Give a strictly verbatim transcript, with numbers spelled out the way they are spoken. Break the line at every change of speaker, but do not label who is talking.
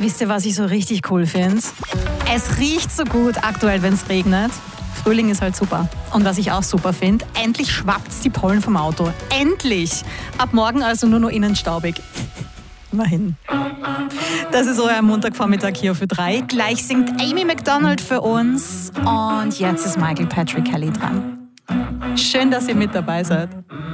Wisst ihr, was ich so richtig cool finde? Es riecht so gut aktuell, wenn es regnet. Frühling ist halt super. Und was ich auch super finde, endlich schwappt's die Pollen vom Auto. Endlich! Ab morgen also nur noch innen staubig. Immerhin. Das ist euer Montagvormittag hier für drei. Gleich singt Amy Macdonald für uns. Und jetzt ist Michael Patrick Kelly dran. Schön, dass ihr mit dabei seid.